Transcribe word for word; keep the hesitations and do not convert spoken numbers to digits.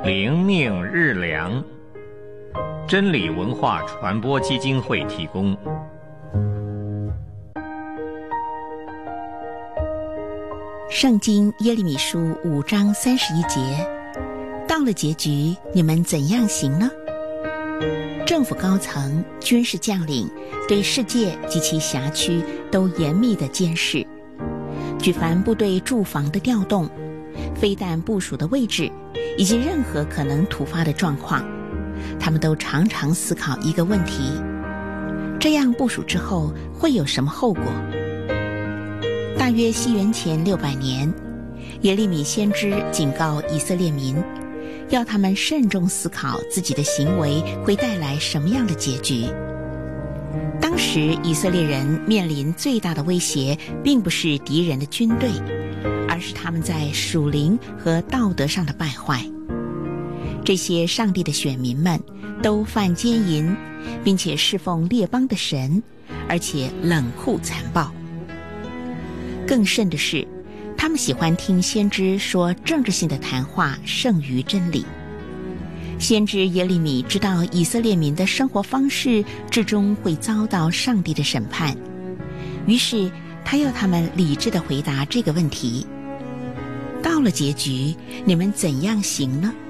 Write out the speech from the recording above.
灵命日粮，真理文化传播基金会提供。 圣经耶利米书五章三十一节，到了结局，你们怎样行呢？政府高层、军事将领对世界及其辖区都严密地监视，举凡部队驻防的调动、飞弹部署的位置以及任何可能突发的状况，他们都常常思考一个问题：这样部署之后会有什么后果？大约西元前六百年，耶利米先知警告以色列民，要他们慎重思考自己的行为会带来什么样的结局。当时以色列人面临最大的威胁，并不是敌人的军队，而是他们在属灵和道德上的败坏。这些上帝的选民们都犯奸淫，并且侍奉列邦的神，而且冷酷残暴。更甚的是，他们喜欢听先知说政治性的谈话胜于真理。先知耶利米知道以色列民的生活方式至终会遭到上帝的审判，于是他要他们理智地回答这个问题：到了结局，你们怎样行呢？